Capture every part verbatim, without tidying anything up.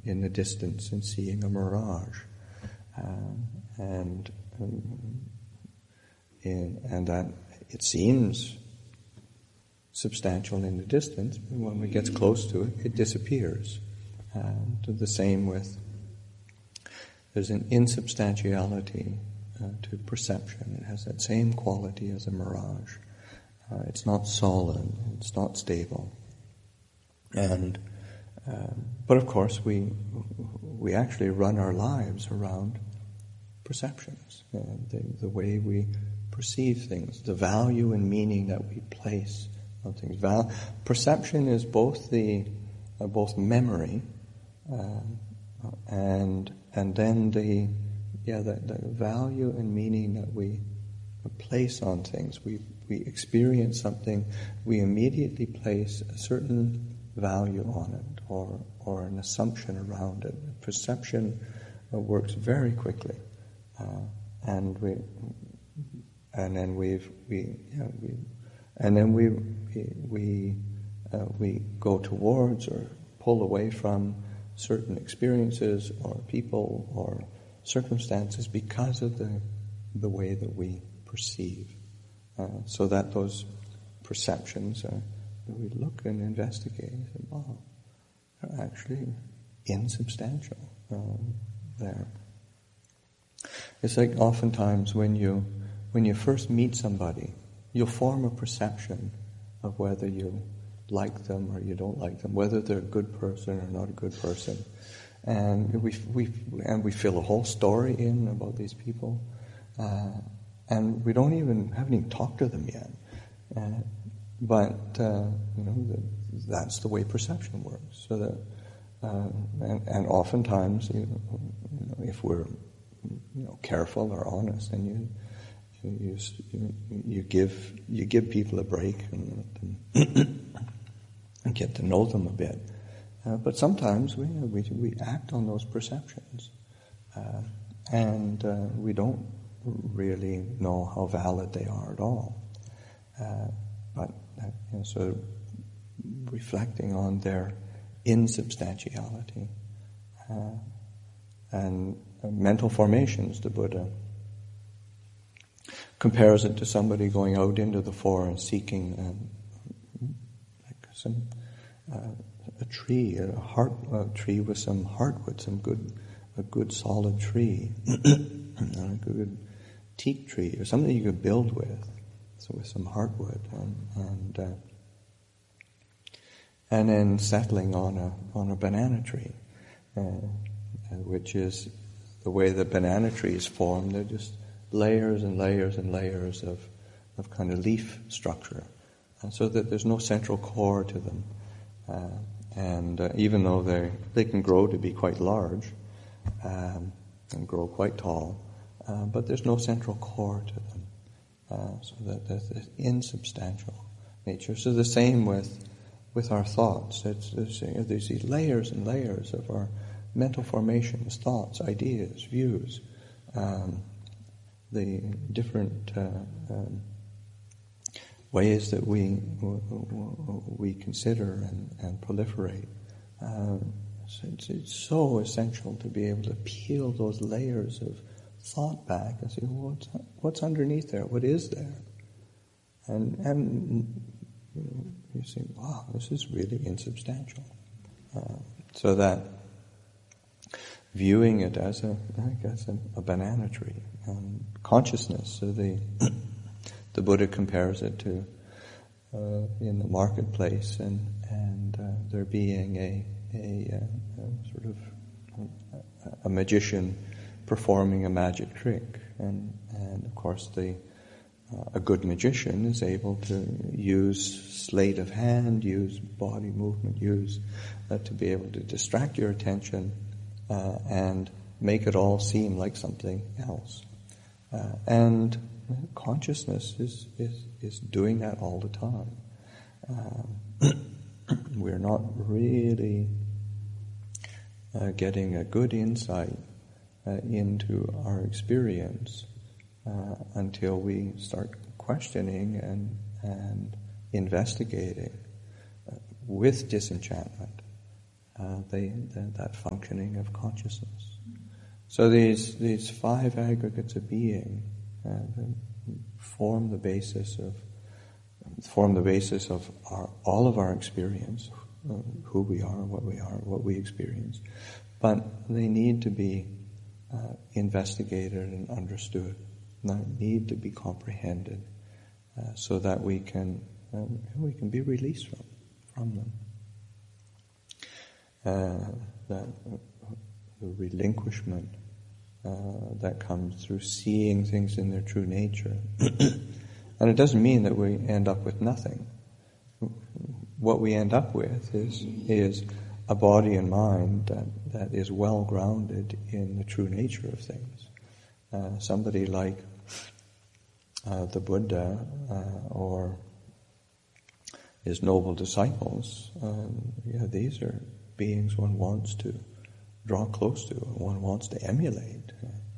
in the distance and seeing a mirage. Um, and um, in, and that it seems substantial in the distance, but when it gets close to it, it disappears. Um, the same with, there's an insubstantiality uh, to perception. It has that same quality as a mirage. Uh, it's not solid, it's not stable. And um, but of course we we actually run our lives around perceptions, uh, the, the way we perceive things, the value and meaning that we place on things. Val- perception is both the uh, both memory um, and and then the yeah the, the value and meaning that we place on things. We we experience something, we immediately place a certain value on it, or or an assumption around it. Perception uh, works very quickly, uh, and we and then we've we yeah, we and then we we we, uh, we go towards or pull away from certain experiences or people or circumstances because of the the way that we perceive. Uh, so that those perceptions are, we look and investigate and say, wow, they're actually insubstantial um, there. It's like oftentimes when you when you first meet somebody, you'll form a perception of whether you like them or you don't like them, whether they're a good person or not a good person. And we we and we fill a whole story in about these people. Uh, And we don't even, haven't even talked to them yet. Uh, but, uh, you know, the, that's the way perception works. So that, uh, and, and oftentimes, you know, you know, if we're, you know, careful or honest, and you, you, you, you give, you give people a break and let them and get to know them a bit. Uh, but sometimes we, we, we act on those perceptions. Uh, and, uh, we don't really know how valid they are at all. Uh, but uh, you know, so reflecting on their insubstantiality uh, and uh, mental formations, the Buddha compares it to somebody going out into the forest seeking um, like some uh, a tree, a heart a tree with some heartwood, some good a good solid tree, a good teak tree or something you could build with, so with some heartwood, and and, uh, and then settling on a on a banana tree, uh, which is the way the banana tree is formed. They're just layers and layers and layers of of kind of leaf structure, uh, so that there's no central core to them, uh, and uh, even though they they can grow to be quite large um, and grow quite tall. Uh, but there's no central core to them, uh, so that there's this insubstantial nature. So the same with with our thoughts. It's, it's, there's these layers and layers of our mental formations, thoughts, ideas, views, um, the different uh, um, ways that we we consider and, and proliferate. Um, so it's, it's so essential to be able to peel those layers of thought back and say, well, what's, what's underneath there? What is there? And and you know, you say, wow, this is really insubstantial. Uh, so that viewing it as a, I guess, a, a banana tree, and consciousness. So the the Buddha compares it to uh, in the marketplace, and and uh, there being a a, a, a sort of a, a magician performing a magic trick, and and of course the uh, a good magician is able to use sleight of hand, use body movement, use uh, to be able to distract your attention uh, and make it all seem like something else. Uh, and consciousness is, is is doing that all the time. Um, we're not really uh, getting a good insight Uh, into our experience uh, until we start questioning and and investigating uh, with disenchantment. uh, the, the, that functioning of consciousness. So these these five aggregates of being uh, form the basis of form the basis of our, all of our experience, uh, who we are, what we are, what we experience. But they need to be uh, investigated and understood. They need to be comprehended, uh, so that we can um, we can be released from from them. Uh, that uh, the relinquishment uh, that comes through seeing things in their true nature. And it doesn't mean that we end up with nothing. What we end up with is is a body and mind that, that is well grounded in the true nature of things. Uh, somebody like uh, the Buddha uh, or his noble disciples, um, yeah, these are beings one wants to draw close to, one wants to emulate.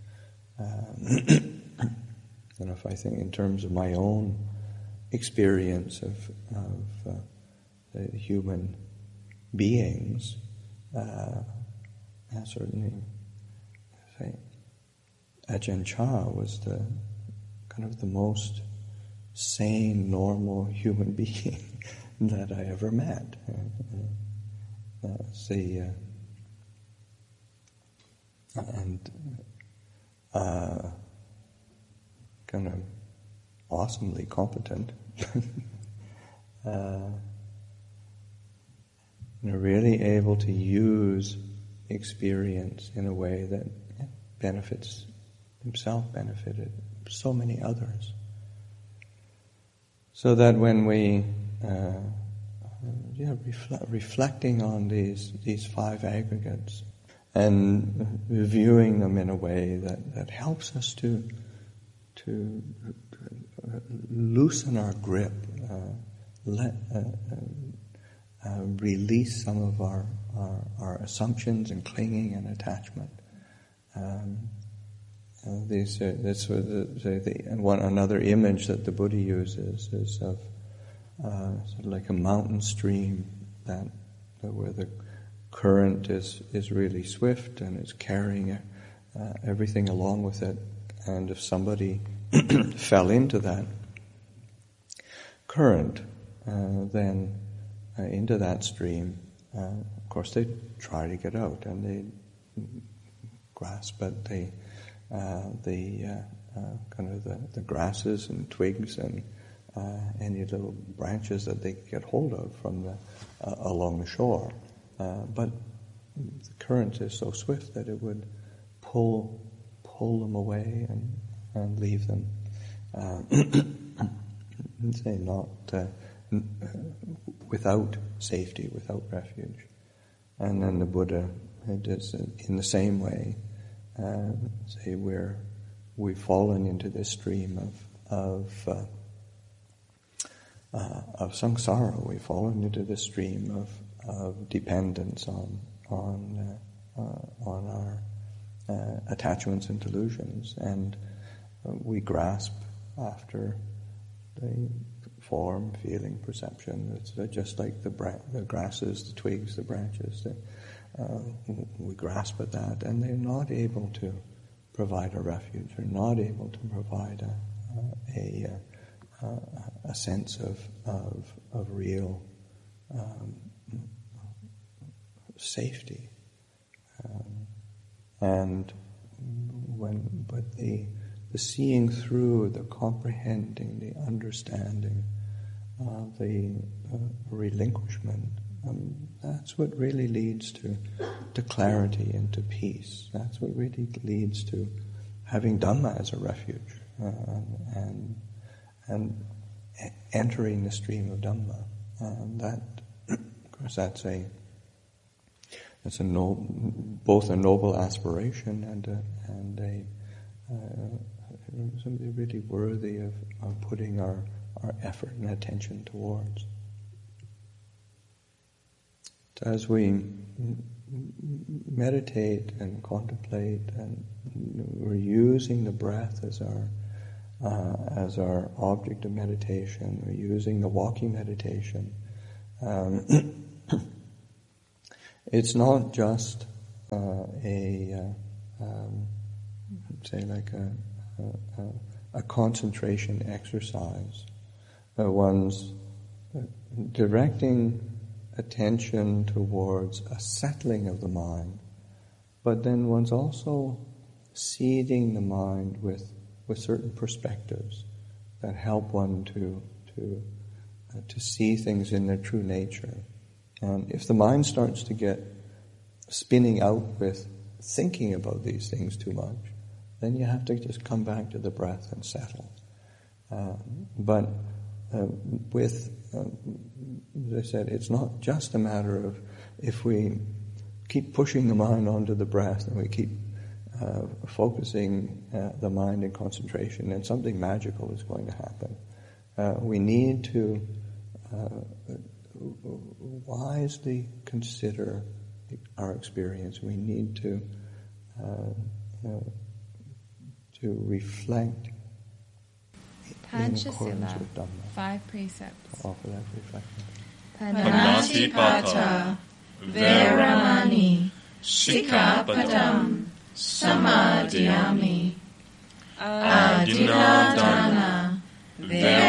Um, and if I think in terms of my own experience of, of uh, the human beings, uh, I certainly say Ajahn Chah was the kind of the most sane, normal human being that I ever met. Uh, uh, the uh, and uh, kind of awesomely competent. uh, you know, really able to use experience in a way that benefits himself, benefited so many others. So that when we, uh, yeah, reflect, reflecting on these these five aggregates and viewing them in a way that, that helps us to to loosen our grip, uh, let uh, uh, release some of our, our our assumptions and clinging and attachment. Um, Uh, these, uh, that's what the, the, the, and one another image that the Buddha uses is of uh, sort of like a mountain stream that, that where the current is is really swift and it's carrying uh, everything along with it. And if somebody fell into that current, uh, then uh, into that stream, uh, of course they try to get out and they grasp at the Uh, the uh, uh, kind of the, the grasses and twigs and uh, any little branches that they get hold of from the uh, along the shore, uh, but the current is so swift that it would pull pull them away and and leave them. Uh, say not uh, without safety, without refuge, and then the Buddha does it in the same way. Uh, say we're we've fallen into this stream of of uh, uh, of samsara. We've fallen into this stream of of dependence on on uh, uh, on our uh, attachments and delusions, and uh, we grasp after the form, feeling, perception. It's just like the bra- the grasses, the twigs, the branches. The, Uh, we grasp at that, and they're not able to provide a refuge. They're not able to provide a a, a, a sense of of, of real um, safety. Um, and when, but the the seeing through, the comprehending, the understanding, uh, the uh, relinquishment. Um, that's what really leads to, to clarity and to peace. That's what really leads to having Dhamma as a refuge uh, and and entering the stream of Dhamma. And that, of course, that's a that's a no, both a noble aspiration and a, and a uh, something really worthy of, of putting our, our effort and attention towards. As we meditate and contemplate, and we're using the breath as our uh, as our object of meditation, we're using the walking meditation. Um, it's not just uh, a, uh, um, say, like a, a, a concentration exercise. Uh, one's uh, directing attention towards a settling of the mind, but then one's also seeding the mind with, with certain perspectives that help one to to uh, to see things in their true nature. And if the mind starts to get spinning out with thinking about these things too much, then you have to just come back to the breath and settle. Uh, but uh, with, uh, as I said, it's not just a matter of if we keep pushing the mind onto the breath and we keep uh, focusing uh, the mind in concentration, and something magical is going to happen. Uh, we need to uh, wisely consider our experience. We need to uh, uh, to reflect in accordance with Dhamma. Five precepts. To offer that reflection. Panatipata, Veramani, Sikkhapadam, Samadhiyami, Adinadana, Veramani.